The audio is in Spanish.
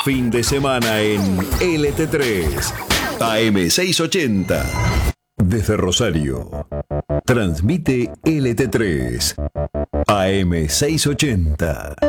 Fin de semana en LT3, AM680. Desde Rosario, transmite LT3, AM680.